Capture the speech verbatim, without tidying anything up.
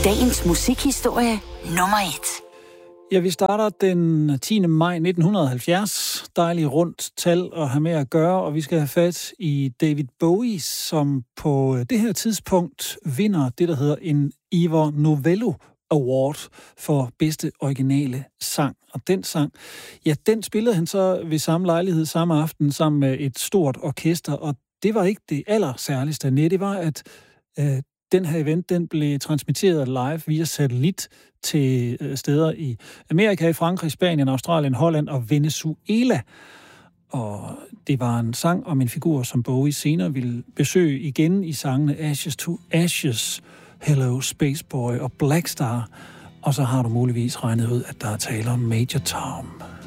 Dagens musikhistorie nummer et. Ja, vi starter den tiende maj nitten halvfjerds. Dejligt rundt tal at have med at gøre, og vi skal have fat i David Bowie, som på det her tidspunkt vinder det, der hedder en Ivor Novello Award for bedste originale sang. Og den sang, ja, den spillede han så ved samme lejlighed samme aften sammen med et stort orkester, og det var ikke det aller særligste. Nej, det var, at øh, den her event, den blev transmitteret live via satellit til steder i Amerika, i Frankrig, Spanien, Australien, Holland og Venezuela. Og det var en sang om en figur, som Bowie senere ville besøge igen i sangene Ashes to Ashes, Hello Spaceboy og Black Star. Og så har du muligvis regnet ud, at der er tale om Major Tom.